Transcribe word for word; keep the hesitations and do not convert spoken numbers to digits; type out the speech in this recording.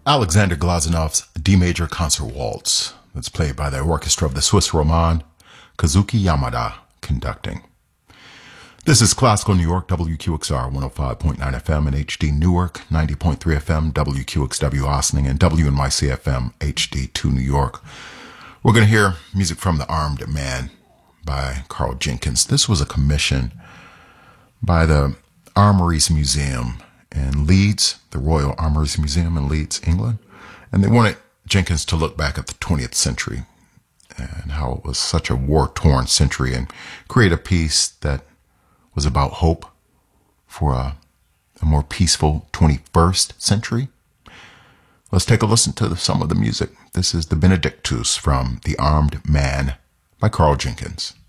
Alexander Glazunov's D major concert waltz that's played by the orchestra of the Swiss Roman, Kazuki Yamada conducting. This is Classical New York, W Q X R one oh five point nine F M and H D Newark, ninety point three F M, W Q X W Ossining, and W N Y C F M, H D two New York. We're going to hear music from The Armed Man by Carl Jenkins. This was a commission by the Armories Museum in Leeds, the Royal Armories Museum in Leeds, England. And they wanted Jenkins to look back at the twentieth century and how it was such a war-torn century and create a piece that was about hope for a, a more peaceful twenty-first century. Let's take a listen to the, some of the music. This is the Benedictus from The Armed Man by Carl Jenkins.